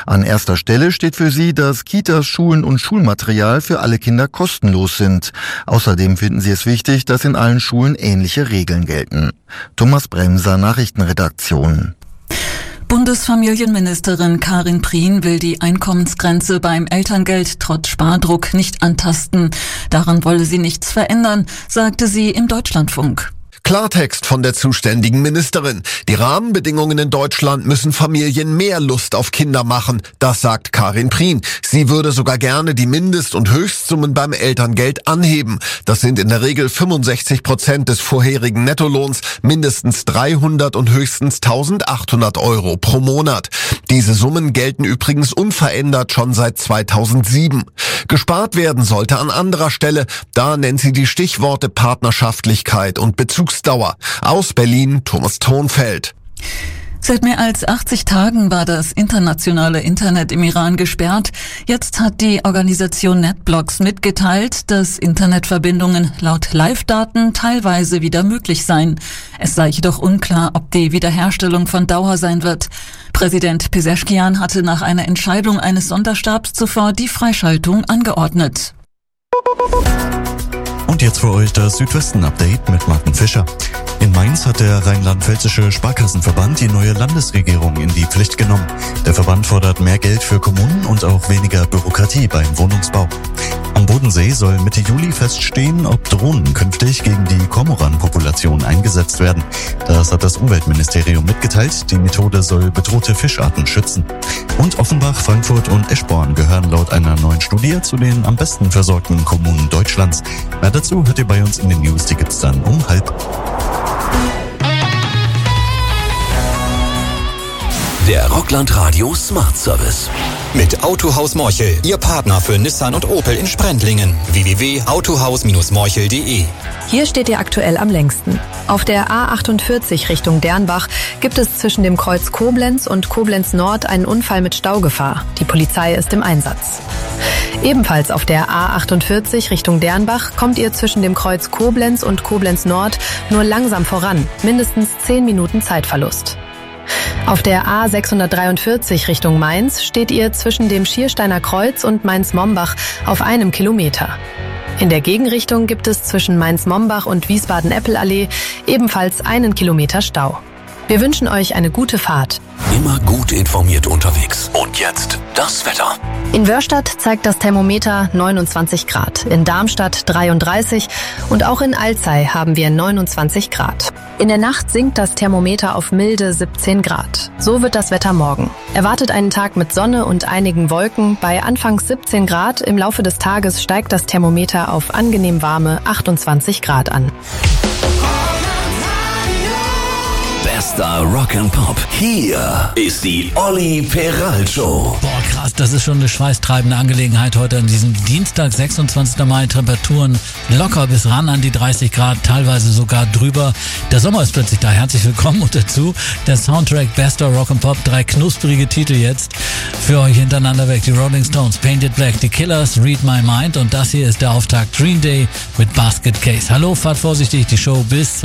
An erster Stelle steht für sie, dass Kitas, Schulen und Schulmaterial für alle Kinder kostenlos sind. Außerdem finden sie es wichtig, dass in allen Schulen ähnliche Regeln gelten. Thomas Bremser, Nachrichtenredaktion. Bundesfamilienministerin Karin Prien will die Einkommensgrenze beim Elterngeld trotz Spardruck nicht antasten. Daran wolle sie nichts verändern, sagte sie im Deutschlandfunk. Klartext von der zuständigen Ministerin. Die Rahmenbedingungen in Deutschland müssen Familien mehr Lust auf Kinder machen. Das sagt Karin Prien. Sie würde sogar gerne die Mindest- und Höchstsummen beim Elterngeld anheben. Das sind in der Regel 65% des vorherigen Nettolohns, mindestens 300 und höchstens 1.800 Euro pro Monat. Diese Summen gelten übrigens unverändert schon seit 2007. Gespart werden sollte an anderer Stelle. Da nennt sie die Stichworte Partnerschaftlichkeit und Bezugsdauer. Aus Berlin, Thomas Thonfeld. Seit mehr als 80 Tagen war das internationale Internet im Iran gesperrt. Jetzt hat die Organisation NetBlocks mitgeteilt, dass Internetverbindungen laut Live-Daten teilweise wieder möglich seien. Es sei jedoch unklar, ob die Wiederherstellung von Dauer sein wird. Präsident Pezeshkian hatte nach einer Entscheidung eines Sonderstabs zuvor die Freischaltung angeordnet. Und jetzt für euch das Südwesten-Update mit Martin Fischer. In Mainz hat der Rheinland-Pfälzische Sparkassenverband die neue Landesregierung in die Pflicht genommen. Der Verband fordert mehr Geld für Kommunen und auch weniger Bürokratie beim Wohnungsbau. Am Bodensee soll Mitte Juli feststehen, ob Drohnen künftig gegen die Kormoran-Population eingesetzt werden. Das hat das Umweltministerium mitgeteilt. Die Methode soll bedrohte Fischarten schützen. Und Offenbach, Frankfurt und Eschborn gehören laut einer neuen Studie zu den am besten versorgten Kommunen Deutschlands. Mehr dazu hört ihr bei uns in den News, die gibt's dann um 12:30. Der Rockland Radio Smart Service. Mit Autohaus Morchel, Ihr Partner für Nissan und Opel in Sprendlingen. www.autohaus-morchel.de. Hier steht ihr aktuell am längsten. Auf der A48 Richtung Dernbach gibt es zwischen dem Kreuz Koblenz und Koblenz Nord einen Unfall mit Staugefahr. Die Polizei ist im Einsatz. Ebenfalls auf der A48 Richtung Dernbach kommt ihr zwischen dem Kreuz Koblenz und Koblenz Nord nur langsam voran. Mindestens 10 Minuten Zeitverlust. Auf der A643 Richtung Mainz steht ihr zwischen dem Schiersteiner Kreuz und Mainz-Mombach auf 1 Kilometer. In der Gegenrichtung gibt es zwischen Mainz-Mombach und Wiesbaden-Eppelallee ebenfalls 1 Kilometer Stau. Wir wünschen euch eine gute Fahrt. Immer gut informiert unterwegs. Und jetzt das Wetter. In Wörstadt zeigt das Thermometer 29 Grad, in Darmstadt 33 und auch in Alzey haben wir 29 Grad. In der Nacht sinkt das Thermometer auf milde 17 Grad. So wird das Wetter morgen. Erwartet einen Tag mit Sonne und einigen Wolken. Bei anfangs 17 Grad, im Laufe des Tages steigt das Thermometer auf angenehm warme 28 Grad an. Bester Rock'n'Pop. Hier ist die Olli Peral Show. Boah, krass, das ist schon eine schweißtreibende Angelegenheit heute an diesem Dienstag, 26. Mai. Temperaturen locker bis ran an die 30 Grad, teilweise sogar drüber. Der Sommer ist plötzlich da. Herzlich willkommen und dazu der Soundtrack Bester Rock'n'Pop. 3 knusprige Titel jetzt für euch hintereinander weg. Die Rolling Stones, Painted Black, die Killers, Read My Mind und das hier ist der Auftakt Green Day mit Basket Case. Hallo, fahrt vorsichtig, die Show bis